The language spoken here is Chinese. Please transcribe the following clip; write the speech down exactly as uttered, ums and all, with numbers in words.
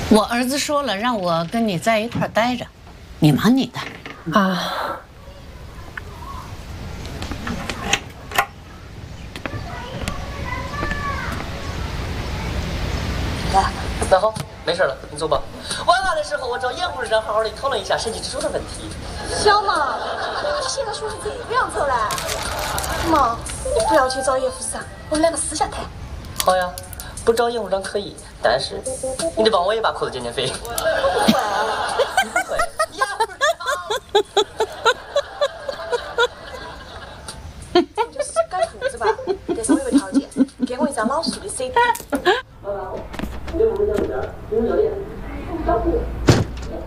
我儿子说了，让我跟你在一块儿待着，你忙你的啊。 来，那好，没事了，你走吧。晚饭的时候，我找严护士长好好的讨论一下审计支出的问题。 小马，你现在说是这个样子了。妈，你不要去找严护士长，我们两个私下谈。 好呀。 不找严护士长可以，但是你得帮我也把裤子减减肥。 我不会， 你不会，严护士长。你就是改裤子吧，但是我有个条件，给我一张老树的 C D。